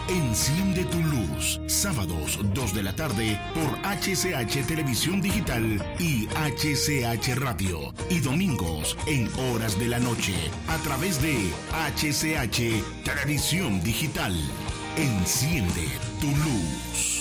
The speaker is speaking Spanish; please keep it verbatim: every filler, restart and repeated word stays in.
Enciende tu luz, sábados dos de la tarde por H C H Televisión Digital y H C H Radio, y domingos en horas de la noche a través de H C H Televisión Digital. Enciende tu luz.